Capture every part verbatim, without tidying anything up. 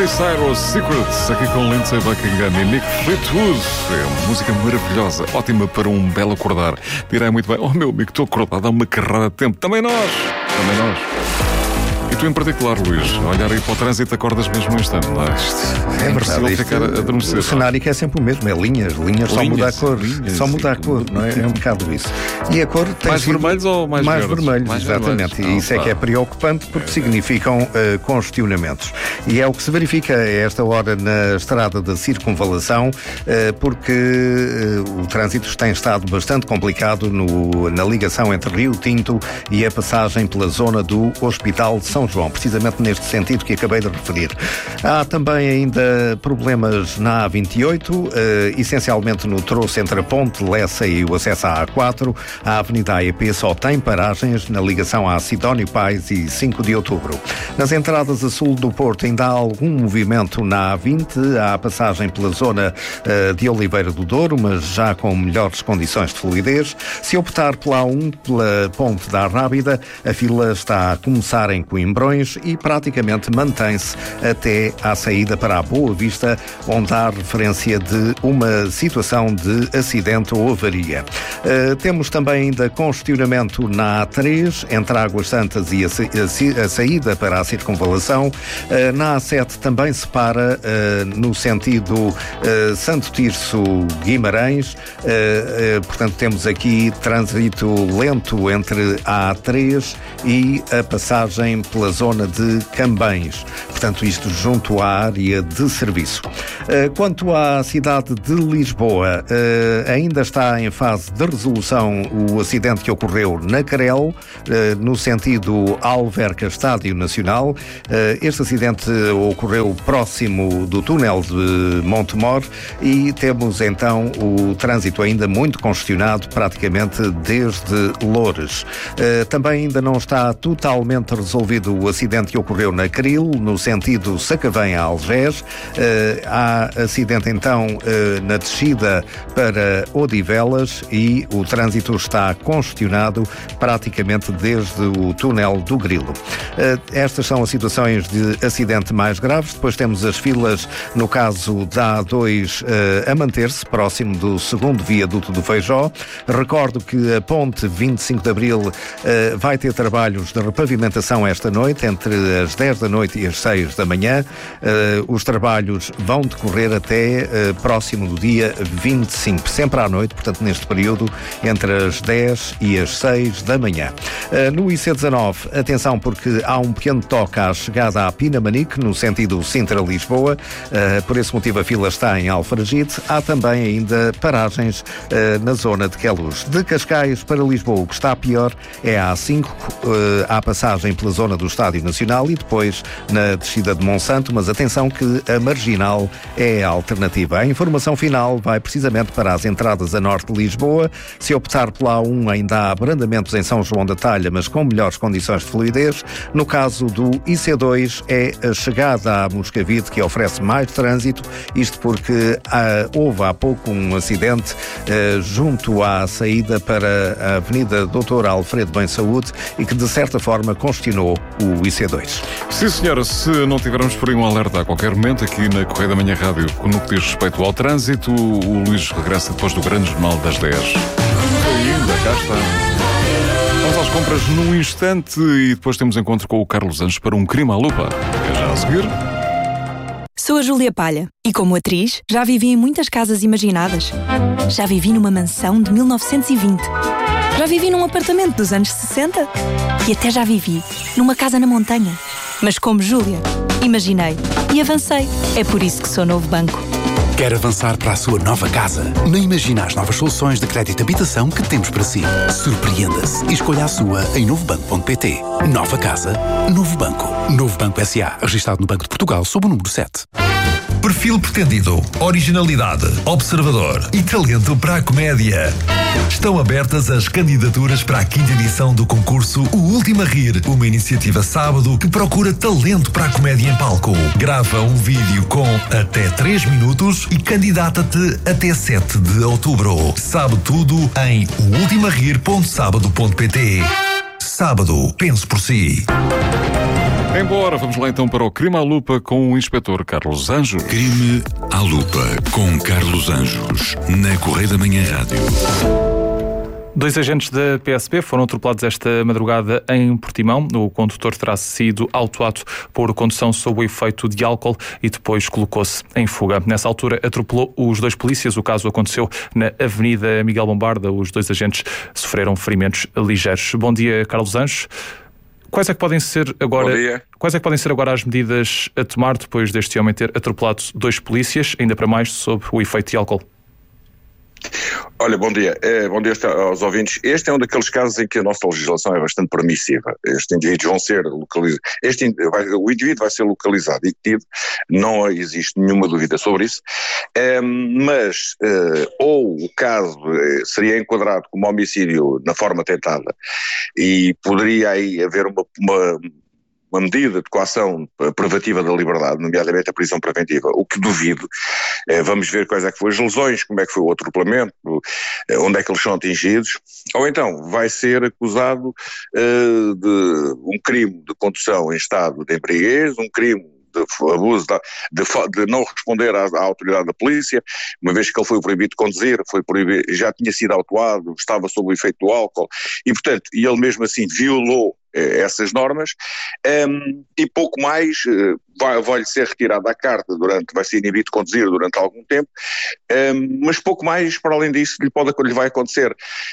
Miley Cyrus, Secrets, aqui com Lindsay Buckingham e Nick Fleetwood. É uma música maravilhosa, ótima para um belo acordar. Direi muito bem, oh meu amigo, estou acordado há uma carrada de tempo. Também nós, também nós. E tu em particular, Luís, a olhar aí para o trânsito acordas mesmo um instante, não é? Isto é impossível ficar a adormecer. O cenário que é sempre o mesmo, é linhas, linhas, só muda a cor, linhas, só muda a cor, não é? É um bocado isso. E a cor tem mais sido vermelhos ou mais, mais verdes? vermelhos? Mais exatamente. vermelhos. E isso é que é preocupante porque significam uh, congestionamentos. E é o que se verifica a esta hora na estrada da circunvalação, uh, porque uh, o trânsito tem estado bastante complicado no, na ligação entre Rio Tinto e a passagem pela zona do Hospital de São João, precisamente neste sentido que acabei de referir. Há também ainda problemas na A vinte e oito, uh, essencialmente no troço entre a Ponte Lessa e o acesso à A quatro. A Avenida A E P só tem paragens na ligação a Sidónio Pais e cinco de outubro. Nas entradas a sul do Porto ainda há algum movimento na A vinte, há a passagem pela zona uh, de Oliveira do Douro, mas já com melhores condições de fluidez. Se optar pela A um, pela Ponte da Rábida, a fila está a começar em Coimbrões e praticamente mantém-se até à saída para a Boa Vista, onde há referência de uma situação de acidente ou avaria. Uh, temos também ainda congestionamento na A três, entre Águas Santas e a, a, a saída para a circunvalação. Uh, na A sete também se para uh, no sentido uh, Santo Tirso-Guimarães. Uh, uh, portanto, temos aqui trânsito lento entre a A três e a passagem pela zona de Cambães. Portanto, isto junto à área de serviço. Uh, quanto à cidade de Lisboa, uh, ainda está em fase de resolução o acidente que ocorreu na Carel, uh, no sentido Alverca Estádio Nacional. Uh, este acidente ocorreu próximo do túnel de Montemor e temos então o trânsito ainda muito congestionado, praticamente desde Loures. Uh, também ainda não está totalmente resolvido o acidente que ocorreu na Cril, no sentido Sacavém a Algés. Uh, há acidente então uh, na descida para Odivelas e o trânsito está congestionado praticamente desde o túnel do Grilo. Uh, estas são as situações de acidente mais graves. Depois temos as filas no caso da A dois uh, a manter-se próximo do segundo viaduto do Feijó. Recordo que a ponte vinte e cinco de Abril uh, vai ter trabalhos de repavimentação esta noite, entre as dez da noite e as seis da manhã. Uh, os trabalhos vão decorrer até uh, próximo do dia vinte e cinco, sempre à noite, portanto neste período entre as dez e as seis da manhã. Uh, no I C dezanove, atenção porque há um pequeno toque à chegada à Pinamanique, no sentido Sintra-Lisboa. Uh, por esse motivo a fila está em Alfragide. Há também ainda paragens uh, na zona de Queluz. De Cascais para Lisboa, o que está pior é a A cinco, uh, à passagem pela zona do Estádio Nacional e depois na descida de Monsanto, mas atenção que a Marginal é a alternativa. A informação final vai precisamente para as entradas a norte de Lisboa. Se optar pela A um, ainda há abrandamentos em São João da Talha, mas com melhores condições de fluidez. No caso do I C dois, é a chegada à Moscavide que oferece mais trânsito, isto porque ah, houve há pouco um acidente ah, junto à saída para a Avenida doutor Alfredo Bem Saúde e que de certa forma congestionou o I C dois. Sim, senhora, se não tivermos por aí um alerta a qualquer momento aqui na Correia da Manhã Rádio, no que diz respeito ao trânsito, o Luís regressa depois do grande jornal das dez. Ainda, cá está. Vamos às compras num instante e depois temos encontro com o Carlos Anjos para um Crime à Lupa. É já a seguir. Sou a Júlia Palha e, como atriz, já vivi em muitas casas imaginadas. Já vivi numa mansão de mil novecentos e vinte. Já vivi num apartamento dos anos sessenta. E até já vivi numa casa na montanha. Mas como Júlia, imaginei e avancei. É por isso que sou Novo Banco. Quer avançar para a sua nova casa? Nem imagina as novas soluções de crédito de habitação que temos para si. Surpreenda-se e escolha a sua em novo banco ponto pt. Nova casa, Novo Banco. Novo Banco S A, registado no Banco de Portugal sob o número sete. Perfil pretendido, originalidade, observador e talento para a comédia. Estão abertas as candidaturas para a quinta edição do concurso O Último a Rir, uma iniciativa sábado que procura talento para a comédia em palco. Grava um vídeo com até três minutos e candidata-te até sete de outubro. Sabe tudo em o ultima rir ponto sábado ponto pt. Sábado, pense por si. Embora, vamos lá então para o Crime à Lupa com o inspetor Carlos Anjos. Crime à Lupa com Carlos Anjos, na Correio da Manhã Rádio. Dois agentes da P S P foram atropelados esta madrugada em Portimão. O condutor terá sido autuado por condução sob o efeito de álcool e depois colocou-se em fuga. Nessa altura atropelou os dois polícias. O caso aconteceu na Avenida Miguel Bombarda. Os dois agentes sofreram ferimentos ligeiros. Bom dia, Carlos Anjos. Quais é que podem ser agora, quais é que podem ser agora as medidas a tomar depois deste homem ter atropelado dois polícias, ainda para mais sob o efeito de álcool? Olha, bom dia. É, bom dia aos ouvintes. Este é um daqueles casos em que a nossa legislação é bastante permissiva. Estes indivíduos vão ser localizados. Este, vai, o indivíduo vai ser localizado e detido. Não existe nenhuma dúvida sobre isso. É, mas, é, ou o caso é, seria enquadrado como homicídio na forma tentada e poderia aí haver uma... uma uma medida de coação privativa da liberdade, nomeadamente a prisão preventiva, o que duvido. Eh, vamos ver quais é que foram as lesões, como é que foi o atropelamento, eh, onde é que eles são atingidos, ou então vai ser acusado eh, de um crime de condução em estado de embriaguez, um crime de abuso, de, de, de não responder à, à autoridade da polícia, uma vez que ele foi proibido de conduzir, foi proibido, já tinha sido autuado, estava sob o efeito do álcool, e portanto, e ele mesmo assim violou essas normas, um, e pouco mais, uh, vai, vai-lhe ser retirada a carta durante, vai ser inibido de conduzir durante algum tempo, um, mas pouco mais, para além disso, lhe, pode, lhe vai acontecer.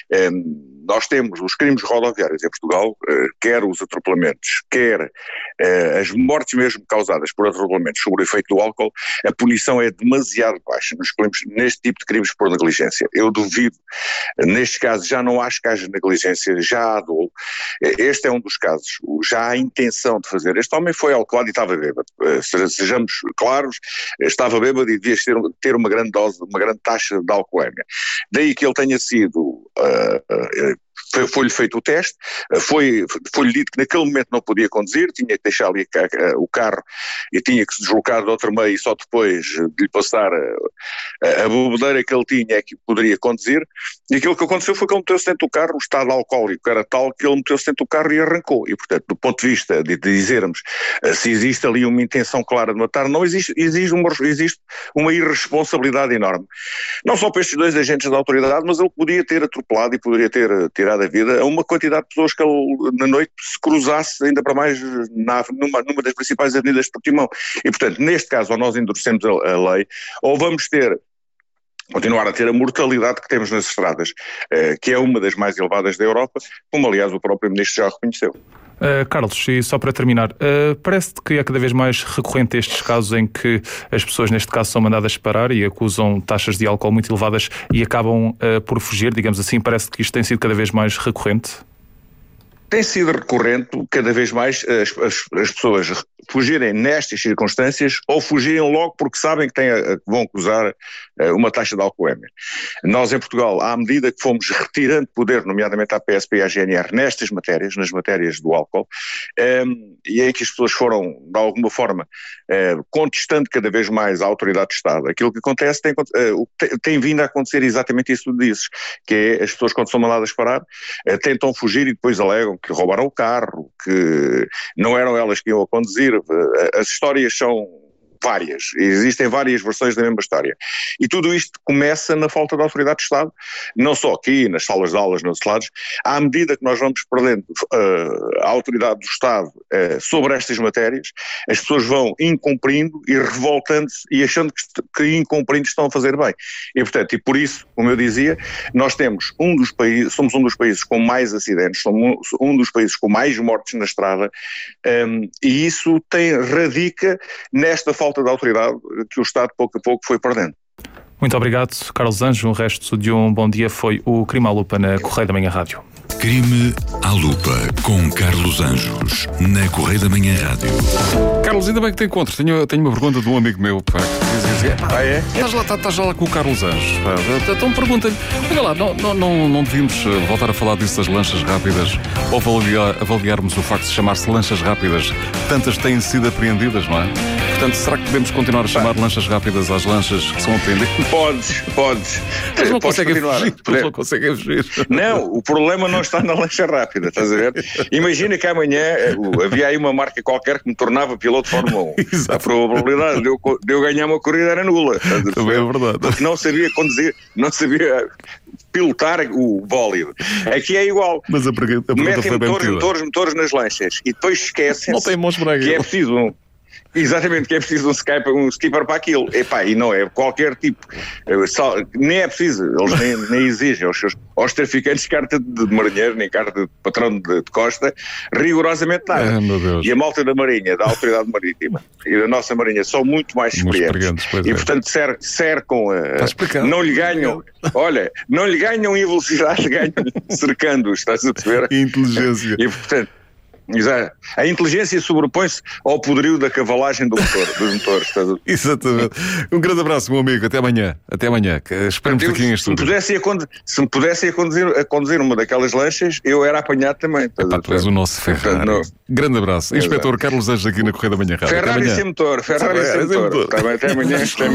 Um, nós temos os crimes rodoviários em Portugal, uh, quer os atropelamentos, quer uh, as mortes mesmo causadas por atropelamentos sobre o efeito do álcool, a punição é demasiado baixa nos crimes, neste tipo de crimes por negligência. Eu duvido, neste caso já não acho que haja negligência, já há dolo. Este é um dos casos, já há intenção de fazer. Este homem foi alcoolado e estava bêbado, sejamos claros, estava bêbado e devia ter, ter uma grande dose, uma grande taxa de alcoolemia. Daí que ele tenha sido, uh, uh, foi, foi-lhe feito o teste, foi, foi-lhe dito que naquele momento não podia conduzir, tinha que deixar ali o carro e tinha que se deslocar de outro meio e só depois de lhe passar a, a bebedeira que ele tinha é que poderia conduzir, e aquilo que aconteceu foi que ele meteu-se dentro do carro, o estado alcoólico era tal que ele meteu-se dentro do carro e arrancou, e portanto do ponto de vista de, de dizermos se existe ali uma intenção clara de matar, não existe, existe, uma, existe uma irresponsabilidade enorme, não só para estes dois agentes da autoridade, mas ele podia ter atropelado e poderia ter tirado a vida a uma quantidade de pessoas que ele na noite se cruzasse, ainda para mais na, numa, numa das principais avenidas de Portimão, e portanto neste caso ou nós endurecemos a, a lei, ou vamos ter continuar a ter a mortalidade que temos nas estradas, eh, que é uma das mais elevadas da Europa, como aliás o próprio Ministro já reconheceu. Uh, Carlos, e só para terminar, uh, parece-te que é cada vez mais recorrente estes casos em que as pessoas neste caso são mandadas parar e acusam taxas de álcool muito elevadas e acabam uh, por fugir, digamos assim, parece que isto tem sido cada vez mais recorrente? Tem sido recorrente cada vez mais as, as, as pessoas fugirem nestas circunstâncias ou fugirem logo porque sabem que, têm a, que vão acusar uma taxa de alcoolemia. Nós em Portugal, à medida que fomos retirando poder, nomeadamente à P S P e à G N R, nestas matérias, nas matérias do álcool, um, e é que as pessoas foram, de alguma forma, uh, contestando cada vez mais a autoridade do Estado. Aquilo que acontece tem, uh, tem, tem vindo a acontecer exatamente isso que tu dizes, que é as pessoas quando são mandadas parar, uh, tentam fugir e depois alegam que roubaram o carro, que não eram elas que iam a conduzir. As histórias são várias, existem várias versões da mesma história. E tudo isto começa na falta de autoridade do Estado, não só aqui, nas salas de aulas, nos lados, à medida que nós vamos perdendo uh, a autoridade do Estado uh, sobre estas matérias, as pessoas vão incumprindo e revoltando-se e achando que, que incumprindo estão a fazer bem. E portanto, e por isso, como eu dizia, nós temos um dos países, somos um dos países com mais acidentes, somos um dos países com mais mortes na estrada, um, e isso tem, radica nesta falta de autoridade que o Estado pouco a pouco foi perdendo. Muito obrigado, Carlos Anjos. O resto de um bom dia foi o Crime à Lupa na Correio da Manhã Rádio. Crime à Lupa com Carlos Anjos na Correio da Manhã Rádio. Carlos, ainda bem que te encontro. Tenho, tenho uma pergunta de um amigo meu, pá, que diz, diz, ah, é? Estás lá, estás lá com o Carlos Anjos, pá. Então pergunta-lhe, olha lá, não, não, não, não devíamos voltar a falar disso das lanchas rápidas ou avaliar, avaliarmos o facto de chamar-se lanchas rápidas, tantas têm sido apreendidas, não é? Portanto, será que podemos continuar a chamar lanchas rápidas às lanchas que são aprendentes? Podes, podes. Eles não Podes conseguem continuar. fugir. Eles não conseguem fugir. Não, o problema não está na lancha rápida, estás a ver? Imagina que amanhã uh, havia aí uma marca qualquer que me tornava piloto de Fórmula um. Exato. A probabilidade de eu, de eu ganhar uma corrida era nula. Estás a Também é verdade. Porque não sabia conduzir, não sabia pilotar o bólido. Aqui é igual. Mas a pergunta, a pergunta Metem foi bem motores, metida. motores, motores nas lanchas e depois esquecem Não tem mãos para que é preciso um. Exatamente, que é preciso um skipper, um skipper para aquilo. Epá, e não é qualquer tipo. Só, nem é preciso, eles nem, nem exigem aos, seus, aos traficantes carta de marinheiro, nem carta de patrão de, de costa, rigorosamente nada. Ah, meu Deus. E a malta da Marinha, da Autoridade Marítima e da nossa Marinha são muito mais experientes. Pois E é. portanto cer, cercam, Está explicado. não lhe ganham, olha, não lhe ganham em velocidade, ganham cercando-os, estás a perceber? E inteligência. E portanto, exato. A inteligência sobrepõe-se ao poderio da cavalagem do motor, dos motores. Estás a... Exatamente. Um grande abraço, meu amigo. Até amanhã. Até amanhã. Esperemos aqui em se, me estúdio. pudesse ir a conduzir, se me pudesse ir a conduzir, a conduzir uma daquelas lanchas, eu era apanhado também. Estás Epá, a tu és o nosso Ferrari. Portanto, não. Grande abraço. Inspetor Carlos Anjos aqui na Correia da Manhã Rádio. Até Ferrari amanhã. sem motor, Ferrari sem Ferrari sem motor. motor. Tá bem, até amanhã. Até